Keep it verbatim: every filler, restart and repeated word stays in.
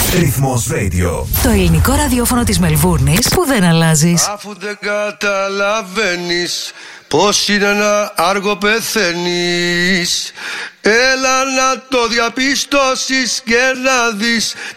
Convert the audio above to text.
Ρυθμός Radio. Το ελληνικό ραδιόφωνο της Μελβούρνης που δεν αλλάζεις. Αφού δεν καταλαβαίνεις πως είναι να άργο πεθαίνεις, έλα να το διαπιστώσεις και να δεις